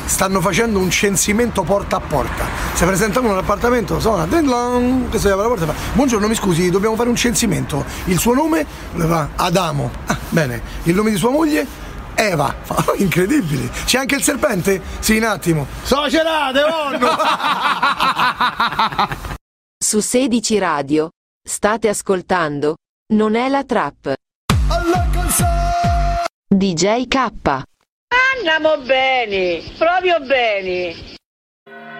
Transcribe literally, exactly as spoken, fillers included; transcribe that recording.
stanno facendo un censimento porta a porta. Si presentano all'appartamento, suona, questo apre la porta e fa: buongiorno, mi scusi, dobbiamo fare un censimento. Il suo nome? Va, Adamo. Ah, bene. Il nome di sua moglie? Eva. Oh, incredibili. C'è anche il serpente? Sì, un attimo. Socerate, onno! Su sedici Radio state ascoltando Non è la trap. D J K. Andiamo bene, proprio bene.